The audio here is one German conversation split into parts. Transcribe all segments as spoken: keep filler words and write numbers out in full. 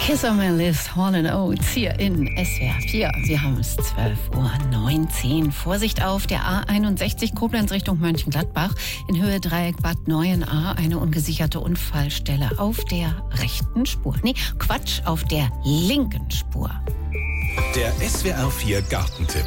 Kiss of My Lips, Hall and Oates hier in S W R vier. Wir haben es zwölf Uhr neunzehn. Vorsicht auf der A einundsechzig Koblenz Richtung Mönchengladbach. In Höhe Dreieck Bad Neuenahr eine ungesicherte Unfallstelle auf der rechten Spur. Nee, Quatsch, auf der linken Spur. Der S W R vier Gartentipp.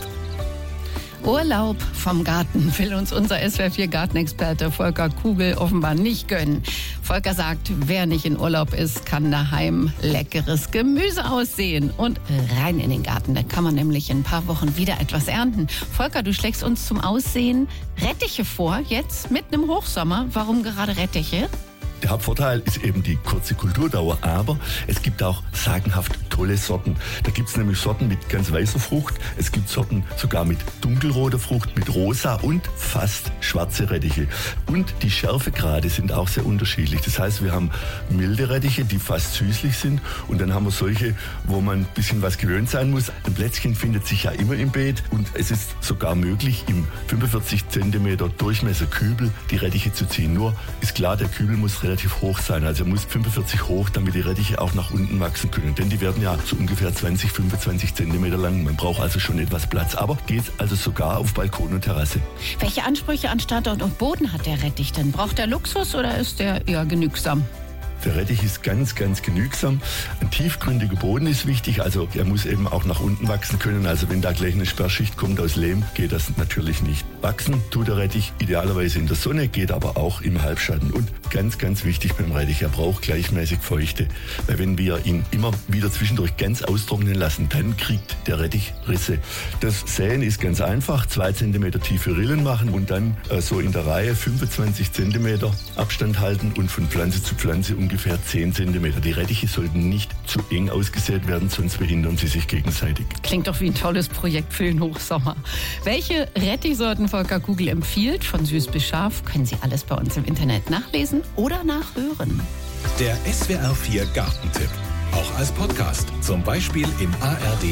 Urlaub vom Garten will uns unser S W R vier Gartenexperte Volker Kugel offenbar nicht gönnen. Volker sagt, wer nicht in Urlaub ist, kann daheim leckeres Gemüse aussehen. Und rein in den Garten, da kann man nämlich in ein paar Wochen wieder etwas ernten. Volker, du schlägst uns zum Aussehen Rettiche vor, jetzt mitten im Hochsommer. Warum gerade Rettiche? Der Hauptvorteil ist eben die kurze Kulturdauer, aber es gibt auch sagenhaft tolle Sorten. Da gibt es nämlich Sorten mit ganz weißer Frucht, es gibt Sorten sogar mit dunkelroter Frucht, mit rosa und fast schwarze Rettiche. Und die Schärfegrade sind auch sehr unterschiedlich. Das heißt, wir haben milde Rettiche, die fast süßlich sind, und dann haben wir solche, wo man ein bisschen was gewöhnt sein muss. Ein Plätzchen findet sich ja immer im Beet, und es ist sogar möglich, im fünfundvierzig Zentimeter Durchmesser Kübel die Rettiche zu ziehen. Nur ist klar, der Kübel muss relativ hoch sein. Also er muss fünfundvierzig hoch, damit die Rettiche auch nach unten wachsen können. Denn die werden ja so ungefähr zwanzig, fünfundzwanzig Zentimeter lang. Man braucht also schon etwas Platz. Aber geht also sogar auf Balkon und Terrasse. Welche Ansprüche an Standort und Boden hat der Rettich denn? Braucht der Luxus oder ist der eher genügsam? Der Rettich ist ganz, ganz genügsam. Ein tiefgründiger Boden ist wichtig, also er muss eben auch nach unten wachsen können. Also wenn da gleich eine Sperrschicht kommt aus Lehm, geht das natürlich nicht. Wachsen tut der Rettich idealerweise in der Sonne, geht aber auch im Halbschatten. Und ganz, ganz wichtig beim Rettich, er braucht gleichmäßig Feuchte. Weil wenn wir ihn immer wieder zwischendurch ganz austrocknen lassen, dann kriegt der Rettich Risse. Das Säen ist ganz einfach, zwei Zentimeter tiefe Rillen machen und dann äh, so in der Reihe fünfundzwanzig Zentimeter Abstand halten und von Pflanze zu Pflanze um ungefähr zehn Zentimeter. Die Rettiche sollten nicht zu eng ausgesät werden, sonst behindern sie sich gegenseitig. Klingt doch wie ein tolles Projekt für den Hochsommer. Welche Rettichsorten Volker Kugel empfiehlt, von süß bis scharf, können Sie alles bei uns im Internet nachlesen oder nachhören. Der S W R vier Gartentipp. Auch als Podcast, zum Beispiel im A R D